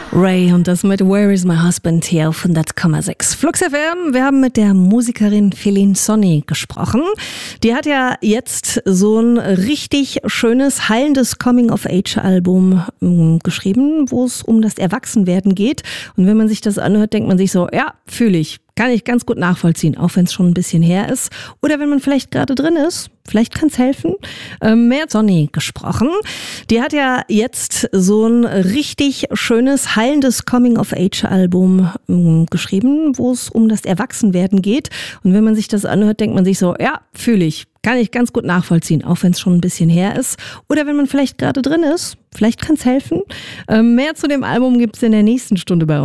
Ray und das mit Where is my husband hier auf 100,6 Flux FM. Wir haben mit der Musikerin Feline Sonny gesprochen. Die hat ja jetzt so ein richtig schönes, heilendes Coming-of-Age-Album geschrieben, wo es um das Erwachsenwerden geht. Und wenn man sich das anhört, denkt man sich so, ja, fühle ich. Kann ich ganz gut nachvollziehen, auch wenn es schon ein bisschen her ist. Oder wenn man vielleicht gerade drin ist, vielleicht kann es helfen. Mehr Sonny gesprochen. Die hat ja jetzt so ein richtig schönes, heilendes Coming-of-Age-Album geschrieben, wo es um das Erwachsenwerden geht. Und wenn man sich das anhört, denkt man sich so, ja, fühle ich. Kann ich ganz gut nachvollziehen, auch wenn es schon ein bisschen her ist. Oder wenn man vielleicht gerade drin ist, vielleicht kann es helfen. Mehr zu dem Album gibt es in der nächsten Stunde bei uns.